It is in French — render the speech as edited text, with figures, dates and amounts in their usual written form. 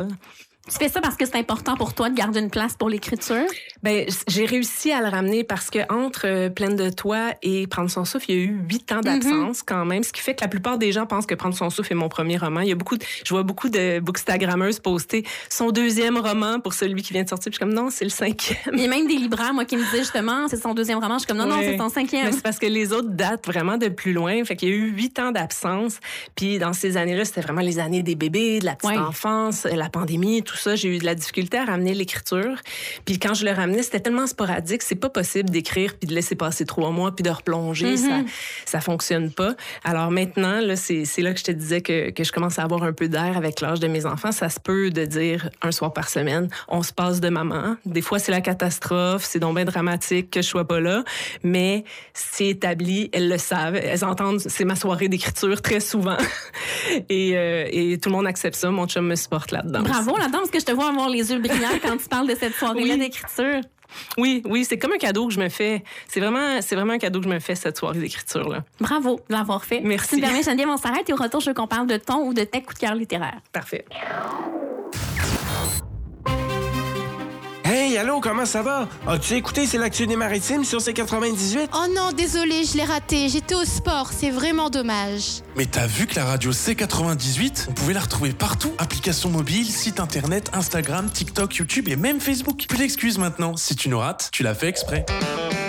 général. Tu fais ça parce que c'est important pour toi de garder une place pour l'écriture? Ben, j'ai réussi à le ramener parce que entre Pleine de toi et Prendre son souffle, il y a eu 8 ans d'absence quand même, ce qui fait que la plupart des gens pensent que Prendre son souffle est mon premier roman. Je vois beaucoup de bookstagrammeuses poster son deuxième roman pour celui qui vient de sortir. Puis je suis comme, non, c'est le 5e. Il y a même des libraires, moi, qui me disaient justement, c'est son deuxième roman. Je suis comme, non, c'est son 5e. Mais c'est parce que les autres datent vraiment de plus loin. Fait qu'il y a eu 8 ans d'absence. Puis dans ces années-là, c'était vraiment les années des bébés, de la petite enfance, la pandémie, tout ça. J'ai eu de la difficulté à ramener l'écriture. Puis quand je le ramenais, c'était tellement sporadique, c'est pas possible d'écrire puis de laisser passer 3 mois puis de replonger. Ça fonctionne pas. Alors maintenant, là, c'est là que je te disais que je commence à avoir un peu d'air avec l'âge de mes enfants. Ça se peut de dire un soir par semaine, on se passe de maman. Des fois, c'est la catastrophe, c'est donc bien dramatique que je sois pas là, mais c'est établi, elles le savent, elles entendent, c'est ma soirée d'écriture très souvent. et tout le monde accepte ça. Mon chum me supporte là-dedans. Bravo là-dedans, parce que je te vois avoir les yeux brillants quand tu parles de cette soirée-là d'écriture. Oui, c'est comme un cadeau que je me fais. C'est vraiment un cadeau que je me fais, cette soirée d'écriture-là. Bravo de l'avoir fait. Merci. Si tu me permets, Geneviève, on s'arrête et au retour, je veux qu'on parle de ton ou de tes coups de cœur littéraires. Parfait. Hey, allô, comment ça va? As-tu écouté C'est l'actu des maritimes sur C98? Oh non, désolé, je l'ai raté. J'étais au sport, c'est vraiment dommage. Mais t'as vu que la radio C98, on pouvait la retrouver partout? Application mobile, site internet, Instagram, TikTok, YouTube et même Facebook. Plus d'excuses maintenant. Si tu nous rates, tu l'as fait exprès.